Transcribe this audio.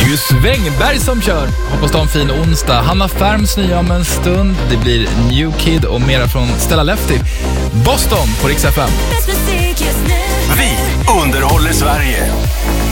ju Svängberg som kör. Hoppas du har en fin onsdag. Hanna Färms nya om en stund. Det blir New Kid och mera från Stella Lefty. Boston på Rix FM. Vi underhåller Sverige.